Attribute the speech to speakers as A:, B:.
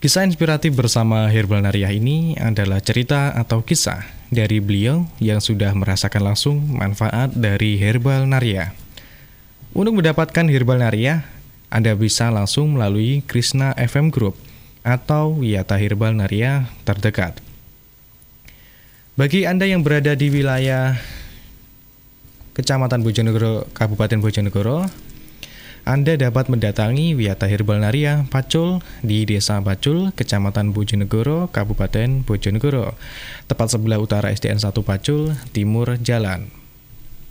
A: Kisah inspiratif bersama Herbal Nariah ini adalah cerita atau kisah dari beliau yang sudah merasakan langsung manfaat dari Herbal Nariah. Untuk mendapatkan Herbal Nariah, Anda bisa langsung melalui Krishna FM Group atau Wiyata Herbal Nariah terdekat. Bagi Anda yang berada di wilayah Kecamatan Bojonegoro, Kabupaten Bojonegoro, Anda dapat mendatangi Wiyata Herbal Nariah Pacul di Desa Pacul, Kecamatan Bojonegoro, Kabupaten Bojonegoro, tepat sebelah utara SDN 1 Pacul, timur jalan.